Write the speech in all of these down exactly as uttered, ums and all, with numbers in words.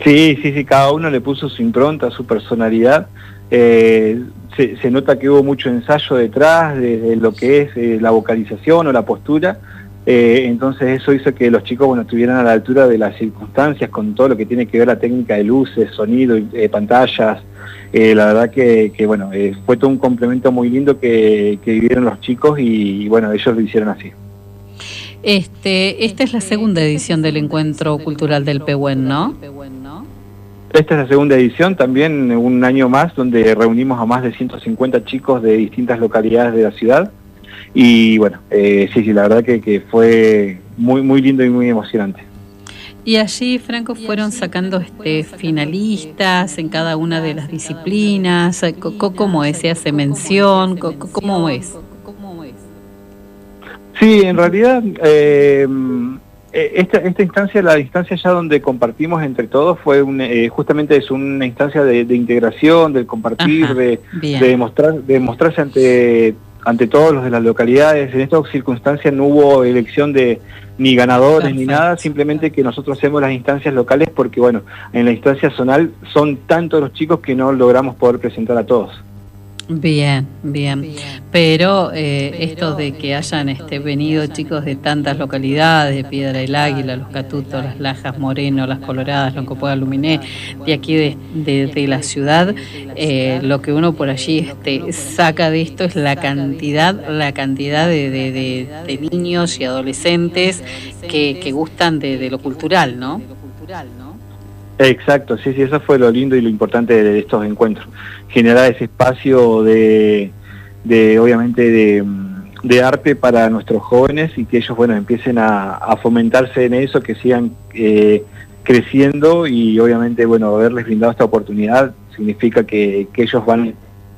Sí, sí, sí, cada uno le puso su impronta, su personalidad. Eh, se, se nota que hubo mucho ensayo detrás de, de lo que es eh, la vocalización o la postura. Eh, entonces eso hizo que los chicos, bueno, estuvieran a la altura de las circunstancias con todo lo que tiene que ver la técnica de luces, sonido, eh, pantallas. Eh, la verdad que, que bueno, eh, fue todo un complemento muy lindo que, que vivieron los chicos y, y bueno, ellos lo hicieron así. Este, esta es la segunda edición del Encuentro Cultural del Pehuen, ¿no? Esta es la segunda edición, también un año más, donde reunimos a más de ciento cincuenta chicos de distintas localidades de la ciudad. Y bueno, eh, sí, sí, la verdad que, que fue muy, muy lindo y muy emocionante. Y allí, Franco, fueron sacando este, finalistas en cada una de las disciplinas. ¿Cómo es? ¿Se hace mención? ¿Cómo es? Sí, en realidad, eh, esta, esta instancia, la instancia ya donde compartimos entre todos, fue un, eh, justamente es una instancia de, de integración, del compartir, Ajá, de, de, demostrar, de demostrarse ante... ante todos los de las localidades. En estas circunstancias no hubo elección de ni ganadores Perfecto. Ni nada, simplemente que nosotros hacemos las instancias locales porque, bueno, en la instancia zonal son tantos los chicos que no logramos poder presentar a todos. Bien, bien, bien. Pero, eh, Pero esto de que hayan este, venido chicos de tantas localidades, de Piedra del Águila, Los Catutos, Las Lajas, Moreno, Las Coloradas, Loncopueda, Luminé, de aquí de, de, de la ciudad, eh, lo que uno por allí este, saca de esto es la cantidad, la cantidad de, de, de, de niños y adolescentes que, que gustan de, de lo cultural, ¿no? Exacto, sí, sí, eso fue lo lindo y lo importante de estos encuentros, generar ese espacio de, de obviamente, de, de arte para nuestros jóvenes y que ellos, bueno, empiecen a, a fomentarse en eso, que sigan eh, creciendo y obviamente, bueno, haberles brindado esta oportunidad significa que, que ellos van...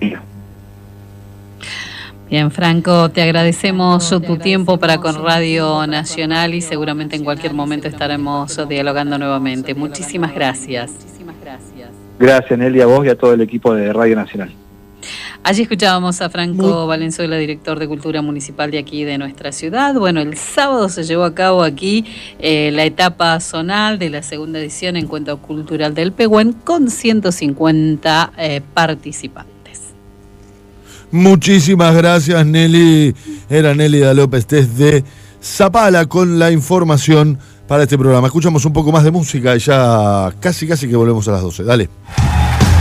Bien, Franco, te agradecemos tu tiempo para con Radio Nacional y seguramente en cualquier momento estaremos dialogando nuevamente. Muchísimas gracias. Gracias, Nelly, a vos y a todo el equipo de Radio Nacional. Allí escuchábamos a Franco Valenzuela, director de Cultura Municipal de aquí de nuestra ciudad. Bueno, el sábado se llevó a cabo aquí eh, la etapa zonal de la segunda edición Encuentro Cultural del Pehuen con ciento cincuenta eh, participantes. Muchísimas gracias, Nelly. Era Nélida López desde Zapala con la información para este programa. Escuchamos un poco más de música y ya casi casi que volvemos a las doce. Dale.